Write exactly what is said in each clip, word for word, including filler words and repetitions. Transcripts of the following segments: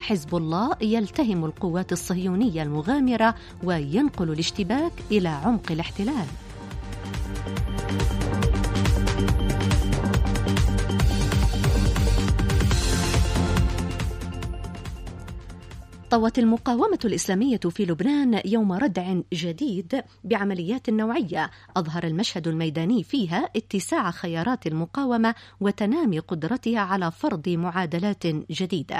حزب الله يلتهم القوات الصهيونية المغامرة وينقل الاشتباك إلى عمق الاحتلال. طوت المقاومة الإسلامية في لبنان يوم ردع جديد بعمليات نوعية أظهر المشهد الميداني فيها اتساع خيارات المقاومة وتنامي قدرتها على فرض معادلات جديدة.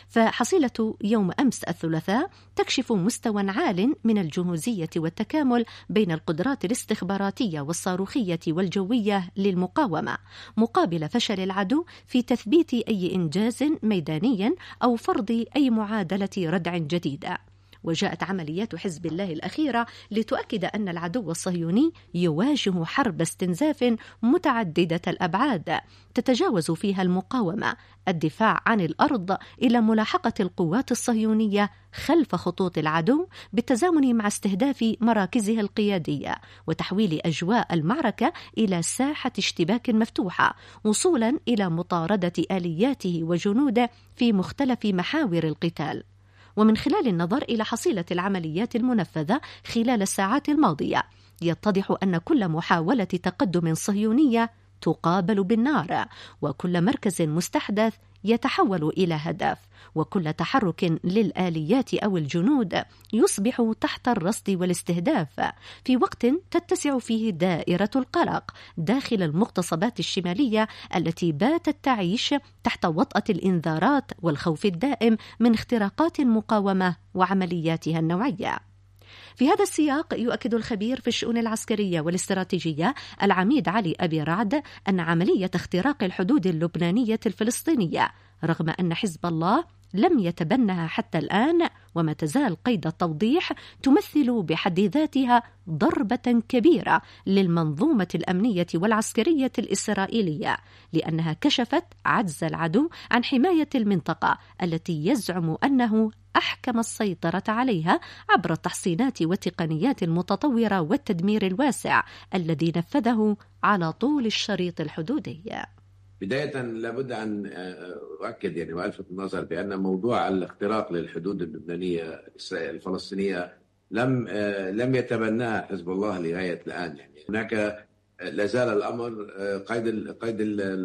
فحصيلة يوم أمس الثلاثاء تكشف مستوى عال من الجهوزية والتكامل بين القدرات الاستخباراتية والصاروخية والجوية للمقاومة مقابل فشل العدو في تثبيت أي إنجاز ميداني أو فرض أي معادلة ردع جديدة. وجاءت عمليات حزب الله الأخيرة لتؤكد أن العدو الصهيوني يواجه حرب استنزاف متعددة الأبعاد تتجاوز فيها المقاومة الدفاع عن الأرض إلى ملاحقة القوات الصهيونية خلف خطوط العدو بالتزامن مع استهداف مراكزه القيادية وتحويل أجواء المعركة إلى ساحة اشتباك مفتوحة وصولا إلى مطاردة آلياته وجنوده في مختلف محاور القتال. ومن خلال النظر إلى حصيلة العمليات المنفذة خلال الساعات الماضية يتضح أن كل محاولة تقدم صهيونية تقابل بالنار، وكل مركز مستحدث يتحول إلى هدف، وكل تحرك للآليات أو الجنود يصبح تحت الرصد والاستهداف في وقت تتسع فيه دائرة القلق داخل المغتصبات الشمالية التي باتت تعيش تحت وطأة الإنذارات والخوف الدائم من اختراقات المقاومة وعملياتها النوعية. في هذا السياق يؤكد الخبير في الشؤون العسكرية والاستراتيجية العميد علي أبي رعد أن عملية اختراق الحدود اللبنانية الفلسطينية رغم أن حزب الله لم يتبنها حتى الآن وما تزال قيد التوضيح تمثل بحد ذاتها ضربة كبيرة للمنظومة الأمنية والعسكرية الإسرائيلية لأنها كشفت عجز العدو عن حماية المنطقة التي يزعم أنه أحكم السيطرة عليها عبر التحصينات والتقنيات المتطورة والتدمير الواسع الذي نفذه على طول الشريط الحدودي. بداية لابد أن أؤكد يعني وألفت النظر بأن موضوع الاختراق للحدود اللبنانية الفلسطينية لم لم يتبناه حزب الله لغاية الآن. يعني هناك لا زال الأمر قيد قيد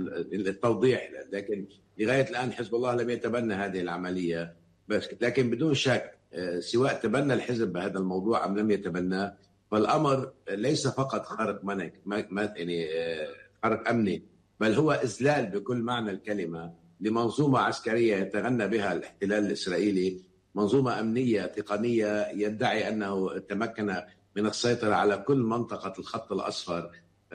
التوضيح، لكن لغاية الآن حزب الله لم يتبنى هذه العملية. بس لكن بدون شك سواء تبنى الحزب بهذا الموضوع أم لم يتبناه فالأمر ليس فقط خرق منك يعني خرق أمني، بل هو إذلال بكل معنى الكلمة لمنظومة عسكرية يتغنى بها الاحتلال الإسرائيلي، منظومة أمنية تقنية يدعي أنه تمكن من السيطرة على كل منطقة الخط الأصفر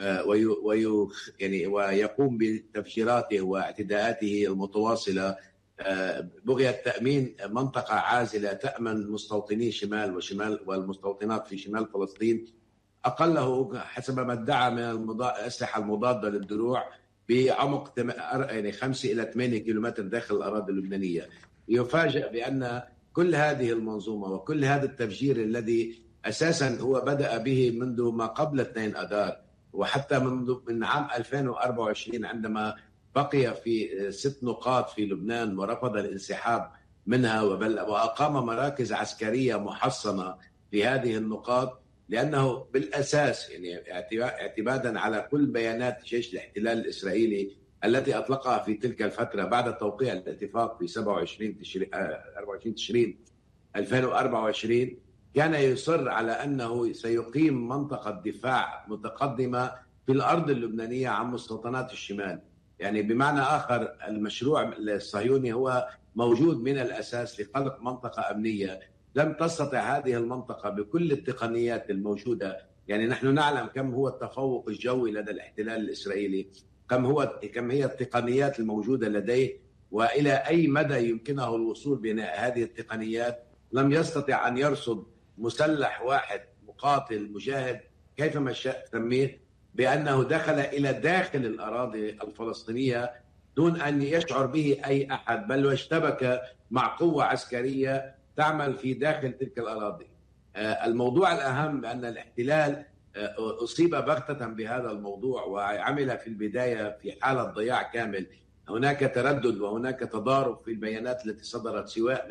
وي يعني ويقوم بتفجيراته واعتداءاته المتواصلة بغية تأمين منطقة عازلة تأمن مستوطني شمال وشمال والمستوطنات في شمال فلسطين أقله حسب ما ادعى من الأسلحة المضادة للدروع بعمق يعني خمسة إلى ثمانية كيلومتر داخل الأراضي اللبنانية. يفاجأ بأن كل هذه المنظومة وكل هذا التفجير الذي أساسا هو بدأ به منذ ما قبل اثنين أذار وحتى منذ من عام ألفين وأربعة وعشرين عندما بقي في ست نقاط في لبنان ورفض الانسحاب منها وأقام مراكز عسكرية محصنة في هذه النقاط، لأنه بالأساس يعني اعتمادا على كل بيانات جيش الاحتلال الإسرائيلي التي أطلقها في تلك الفترة بعد توقيع الاتفاق في سبعة وعشرين تشرين ألفين وأربعة وعشرين، كان يصر على أنه سيقيم منطقة دفاع متقدمة في الأرض اللبنانية عن مستوطنات الشمال. يعني بمعنى آخر المشروع الصهيوني هو موجود من الأساس لخلق منطقة أمنية. لم تستطع هذه المنطقة بكل التقنيات الموجودة، يعني نحن نعلم كم هو التفوق الجوي لدى الاحتلال الإسرائيلي، كم هو كم هي التقنيات الموجودة لديه وإلى أي مدى يمكنه الوصول بين هذه التقنيات. لم يستطع أن يرصد مسلح واحد مقاتل مجاهد كيفما شاء تسميه بأنه دخل إلى داخل الأراضي الفلسطينية دون أن يشعر به أي أحد، بل واشتبك مع قوة عسكرية تعمل في داخل تلك الأراضي. الموضوع الأهم بأن الاحتلال أصيب بغتة بهذا الموضوع وعمل في البداية في حالة ضياع كامل. هناك تردد وهناك تضارب في البيانات التي صدرت سواء